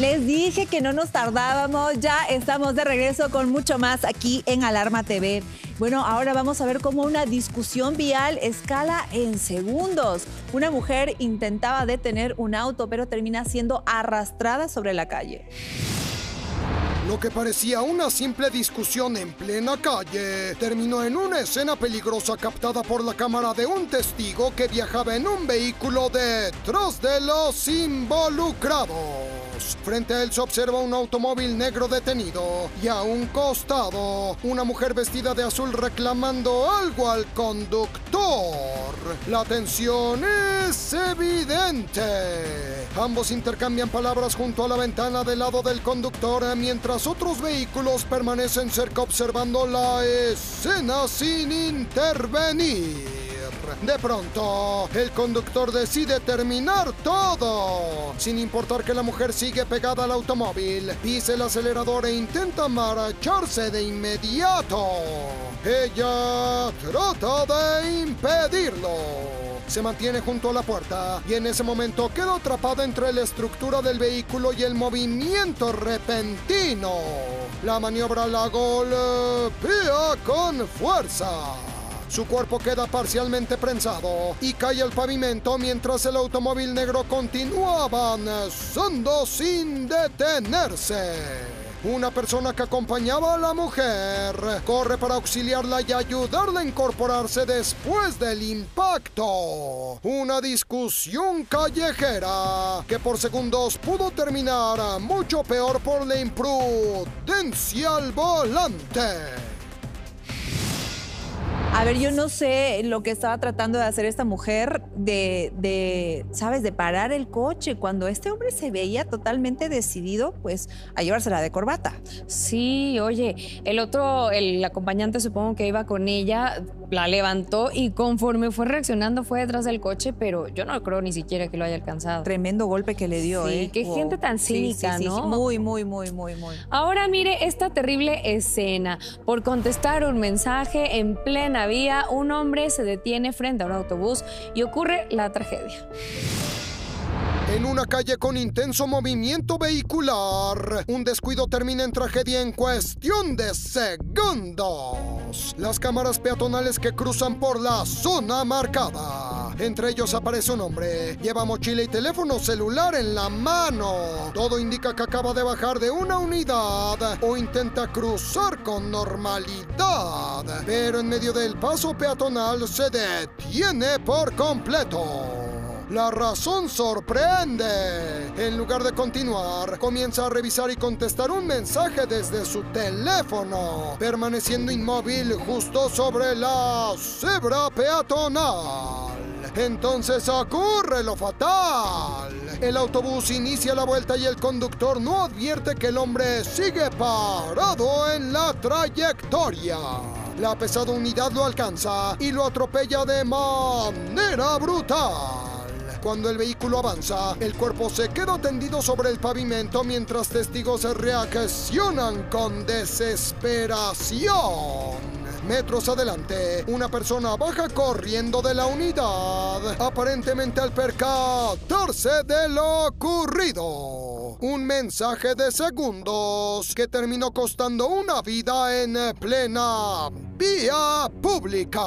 Les dije que no nos tardábamos, ya estamos de regreso con mucho más aquí en Alarma TV. Bueno, ahora vamos a ver cómo una discusión vial escala en segundos. Una mujer intentaba detener un auto, pero termina siendo arrastrada sobre la calle. Lo que parecía una simple discusión en plena calle terminó en una escena peligrosa captada por la cámara de un testigo que viajaba en un vehículo detrás de los involucrados. Frente a él se observa un automóvil negro detenido y a un costado una mujer vestida de azul reclamando algo al conductor. La tensión es evidente. Ambos intercambian palabras junto a la ventana del lado del conductor mientras otros vehículos permanecen cerca observando la escena sin intervenir. De pronto, el conductor decide terminar todo. Sin importar que la mujer sigue pegada al automóvil, pisa el acelerador e intenta marcharse de inmediato. Ella trata de impedirlo. Se mantiene junto a la puerta y en ese momento queda atrapada entre la estructura del vehículo y el movimiento repentino. La maniobra la golpea con fuerza. Su cuerpo queda parcialmente prensado y cae al pavimento mientras el automóvil negro continúa avanzando sin detenerse. Una persona que acompañaba a la mujer corre para auxiliarla y ayudarla a incorporarse después del impacto. Una discusión callejera que por segundos pudo terminar mucho peor por la imprudencia al volante. A ver, yo no sé lo que estaba tratando de hacer esta mujer ¿sabes? De parar el coche cuando este hombre se veía totalmente decidido, pues, a llevársela de corbata. Sí, oye, el acompañante, supongo que iba con ella, la levantó y conforme fue reaccionando fue detrás del coche, pero yo no creo ni siquiera que lo haya alcanzado. Tremendo golpe que le dio, Sí, qué gente tan cínica, sí, ¿no? Sí. Muy. Ahora mire esta terrible escena. Por contestar un mensaje en plena vía, un hombre se detiene frente a un autobús y ocurre la tragedia. En una calle con intenso movimiento vehicular, un descuido termina en tragedia en cuestión de segundos. Las cámaras peatonales que cruzan por la zona marcada. Entre ellos aparece un hombre. Lleva mochila y teléfono celular en la mano. Todo indica que acaba de bajar de una unidad o intenta cruzar con normalidad. Pero en medio del paso peatonal se detiene por completo. La razón sorprende. En lugar de continuar, comienza a revisar y contestar un mensaje desde su teléfono, permaneciendo inmóvil justo sobre la cebra peatonal. Entonces ocurre lo fatal. El autobús inicia la vuelta y el conductor no advierte que el hombre sigue parado en la trayectoria. La pesada unidad lo alcanza y lo atropella de manera brutal. Cuando el vehículo avanza, el cuerpo se queda tendido sobre el pavimento mientras testigos se reaccionan con desesperación. Metros adelante, una persona baja corriendo de la unidad, aparentemente al percatarse de lo ocurrido. Un mensaje de segundos que terminó costando una vida en plena vía pública.